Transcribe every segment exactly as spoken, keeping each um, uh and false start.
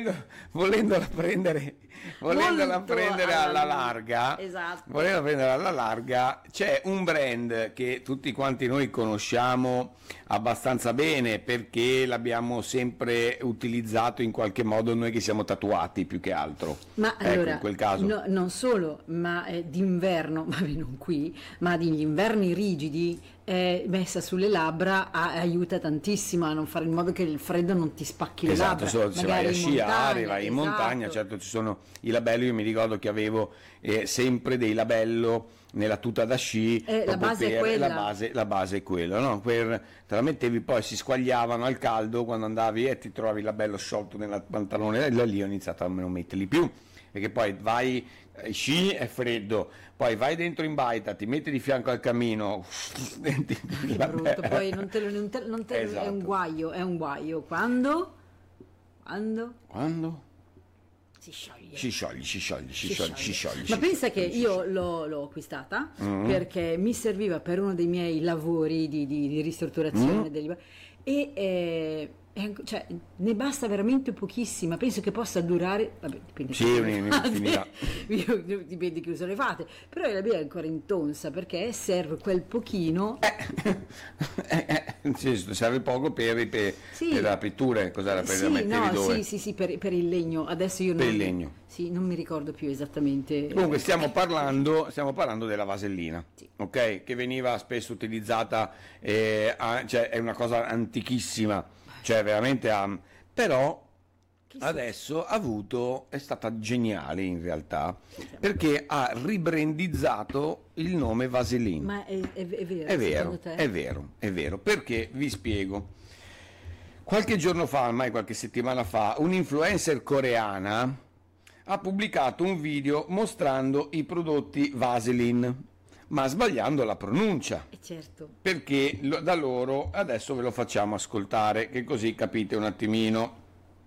volendo, volendola prendere, volendola Molto prendere alla alla- larga, esatto. volendola prendere alla larga, c'è un brand che tutti quanti noi conosciamo abbastanza bene perché l'abbiamo sempre utilizzato in qualche modo noi che siamo tatuati più che altro. Ma Ecco, allora, in quel caso. no- non solo, ma eh, d'inverno, vabbè non qui, ma degli inverni rigidi, eh, messa sulle labbra a- aiuta tantissimo a non fare in modo che il freddo non ti spacchi le Esatto, labbra. solo se vai magari a in sciare, montagna, vai in esatto. montagna, certo ci sono i labelli, io mi ricordo che avevo eh, sempre dei labello nella tuta da sci, Eh, la proprio base è per- quella. la base, la base è quella, no? Per, te la mettevi, poi si squagliavano al caldo quando andavi e ti trovavi il labello sciolto nel pantalone, e da lì ho iniziato a non metterli più, perché poi vai, eh, sci è freddo, poi vai dentro in baita, ti metti di fianco al camino, senti il Che labello. brutto, poi non te lo, non te- non te- è Esatto. un guaio, è un guaio. Quando? Quando? Quando? Si scioglie. Si scioglie, si scioglie, si Si scioglie, si scioglie. scioglie. Ma si pensa scioglie, che si io scioglie. l'ho, l'ho acquistata Mm. perché mi serviva per uno dei miei lavori di, di- di ristrutturazione Mm. degli- e eh, è- cioè, ne basta veramente pochissima. Penso che possa durare, vabbè, dipende Sì, chi usa un- le un- fate. finirà. Io- dipende chi usa le fate, però la mia è ancora intonsa perché serve quel pochino. Eh, eh, sì, serve poco per, i- per, Sì. per la pittura, cos'era per Sì, mettere no, dove? sì, sì, sì, per, per il legno. Adesso io Per non, il legno. Sì, non mi ricordo più esattamente. Comunque stiamo parlando, stiamo parlando della vasellina, Sì. ok? Che veniva spesso utilizzata, eh, a- cioè è una cosa antichissima, cioè veramente a- però Chissà. adesso ha avuto, è stata geniale in realtà, perché ha ribrandizzato il nome Vaseline. Ma è, è- è vero, È vero, secondo te? è vero, è vero, perché vi spiego. Qualche giorno fa, ormai qualche settimana fa, un'influencer coreana ha pubblicato un video mostrando i prodotti Vaseline, ma sbagliando la pronuncia, Eh, certo. perché lo- da loro adesso ve lo facciamo ascoltare, che così capite un attimino.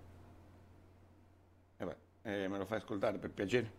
Eh beh, eh, me lo fai ascoltare per piacere?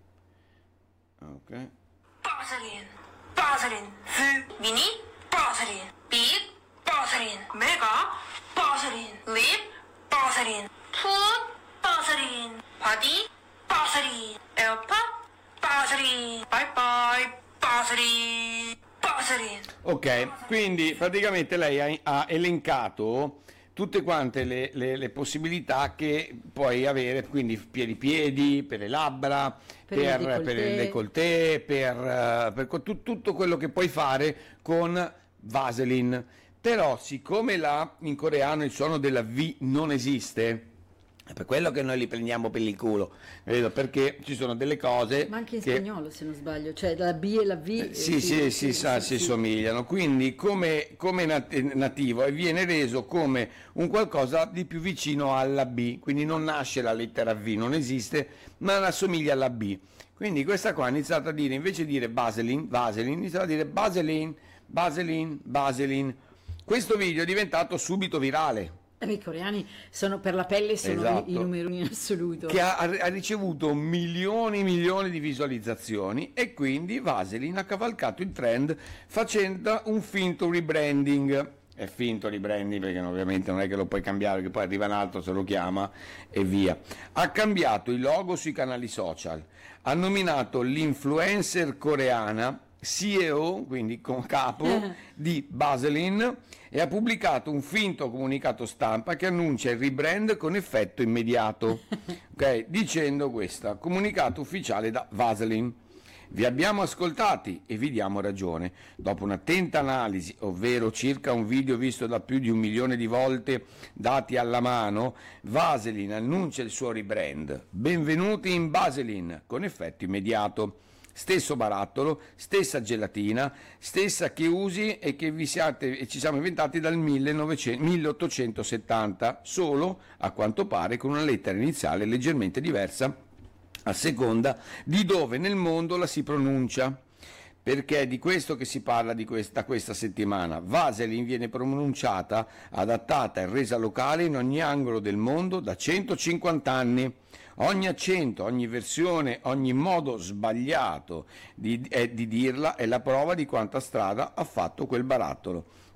Ok. Vaseline, Vaseline, 후, 미니, Vaseline, 빅, Vaseline, 메가, Vaseline, 립, Vaseline, 풋, Vaseline, 바디, Vaseline, 에어팟, Vaseline, 바이바이, Vaseline, Vaseline. Ok, quindi praticamente lei ha, ha elencato tutte quante le, le- le possibilità che puoi avere, quindi per i piedi, per le labbra, Per per, il per décolleté. il décolleté, per, eh, per co- tu- tutto quello che puoi fare con Vaseline. Però siccome là in coreano il suono della V non esiste, è per quello che noi li prendiamo per il culo, vedo, perché ci sono delle cose Ma anche in che... spagnolo, se non sbaglio, cioè la B e la V. eh, Sì, sì, sì, sa, si somigliano, quindi come, come nat- nativo e viene reso come un qualcosa di più vicino alla B, quindi non nasce la lettera V, non esiste, ma assomiglia alla B. Quindi questa qua ha iniziato a dire, invece di dire Vaseline, Vaseline, ha iniziato a dire Vaseline, Vaseline, Vaseline. Questo video è diventato subito virale, Eh, I coreani sono per la pelle, sono Esatto. i, i numeri uno in assoluto. che ha, ha ricevuto milioni e milioni di visualizzazioni, e quindi Vaseline ha cavalcato il trend facendo un finto rebranding. È finto rebranding perché ovviamente non è che lo puoi cambiare, che poi arriva un altro, se lo chiama e via. Ha cambiato il logo sui canali social, ha nominato l'influencer coreana C E O, quindi con capo, di Vaseline, e ha pubblicato un finto comunicato stampa che annuncia il rebrand con effetto immediato, ok? Dicendo questa, comunicato ufficiale da Vaseline. Vi abbiamo ascoltati e vi diamo ragione. Dopo un'attenta analisi, ovvero circa un video visto da più di un milione di volte dati alla mano, Vaseline annuncia il suo rebrand. Benvenuti in Vaseline, con effetto immediato. Stesso barattolo, stessa gelatina, stessa che usi e che vi siate e ci siamo inventati dal millenovecento milleottocentosettanta, solo a quanto pare con una lettera iniziale leggermente diversa a seconda di dove nel mondo la si pronuncia, perché è di questo che si parla di questa, questa settimana. Vaseline viene pronunciata, adattata e resa locale in ogni angolo del mondo da centocinquanta anni. Ogni accento, ogni versione, ogni modo sbagliato di, eh, di dirla è la prova di quanta strada ha fatto quel barattolo.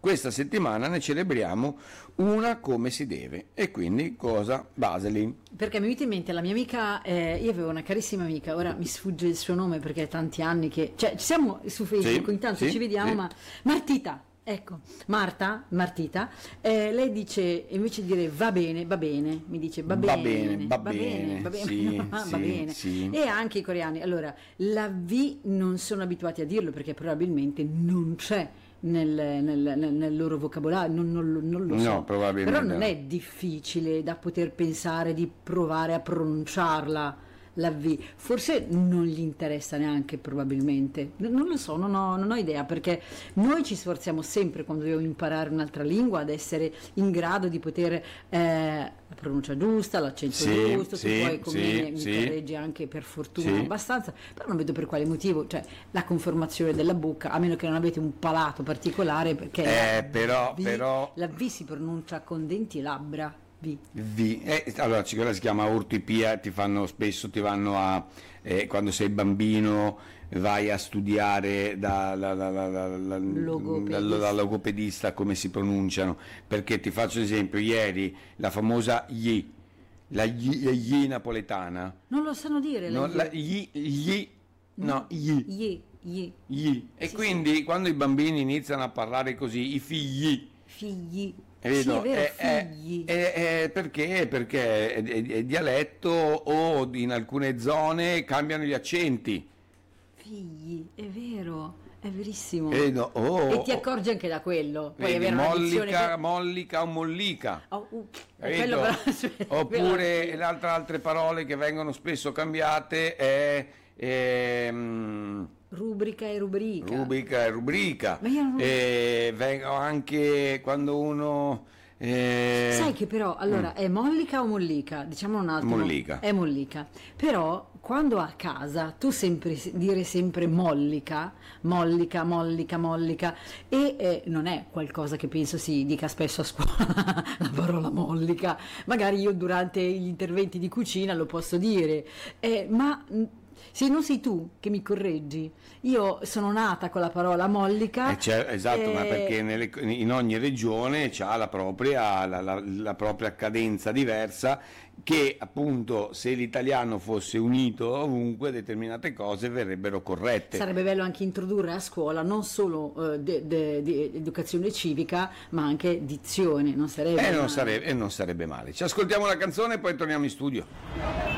Questa settimana ne celebriamo una come si deve. E quindi cosa? Vaseline. Perché mi è venuta in mente la mia amica, eh, io avevo una carissima amica, ora mi sfugge il suo nome perché è tanti anni che... Cioè, ci siamo su Facebook, Sì, intanto sì, ci vediamo, sì. ma... Martita! Ecco, Marta, Martita, eh, lei dice, invece di dire va bene, va bene, mi dice va Va bene, bene, va bene, va bene, sì, no, va sì, bene. sì. E anche i coreani, allora, la V non sono abituati a dirlo perché probabilmente non c'è nel, nel- nel- nel loro vocabolario, non, non lo- non lo No, so, probabilmente però non no. è difficile da poter pensare di provare a pronunciarla. La V, forse non gli interessa neanche probabilmente, N- non lo so, non ho, non ho idea, perché noi ci sforziamo sempre quando dobbiamo imparare un'altra lingua ad essere in grado di poter eh, la pronuncia giusta, l'accento Sì, giusto, sì, tu poi come sì, mi, mi sì. correggi anche per fortuna Sì. abbastanza, però non vedo per quale motivo, cioè la conformazione della bocca, a meno che non avete un palato particolare, perché Eh, la però- V, però- la V si pronuncia con denti e labbra. V. Vi- eh, allora, quella si chiama ortopia, ti fanno spesso, ti vanno a, eh, quando sei bambino vai a studiare da, la- la- la- la- la- Logopedista. dal- dal logopedista come si pronunciano, perché ti faccio un esempio, ieri la famosa gli, la gli, la gli napoletana, Non lo sanno dire la no, V. la gli, gli, no, gli, Ye, ye. gli. E Sì, quindi quando i bambini iniziano a parlare così, i figli, Figli. hai Sì, vedo? è vero, Eh, eh, figli. eh, eh, perché? Perché è, è- è dialetto o in alcune zone cambiano gli accenti. Figli, è vero, è verissimo. Hai vedo? Oh, E ti oh, accorgi anche da quello. Puoi vedi, avere una dizione mollica, che- mollica o mollica. Oh, uh, eh, Hai quello vedo? però- cioè, Oppure quello- l'altra, altre parole che vengono spesso cambiate è ehm, rubrica e rubrica. rubrica e rubrica. Ma io non- E vengono anche quando uno... eh, Sai che però, allora, è mollica o mollica? Diciamo un attimo. Mollica. È mollica. Però, quando a casa tu sempre dire sempre mollica, mollica, mollica, mollica, e eh, non è qualcosa che penso si dica spesso a scuola, la parola mollica. Magari io durante gli interventi di cucina lo posso dire, eh, ma... mh, se non sei tu che mi correggi, io sono nata con la parola mollica. Eh, c'è- esatto, ma eh, perché nelle- in ogni regione ha la propria, la, la- la propria cadenza diversa, che appunto se l'italiano fosse unito ovunque determinate cose verrebbero corrette. Sarebbe bello anche introdurre a scuola non solo eh, de- de- di educazione civica, ma anche dizione, non sarebbe E non male. sarebbe, e non sarebbe male. Ci ascoltiamo la canzone e poi torniamo in studio.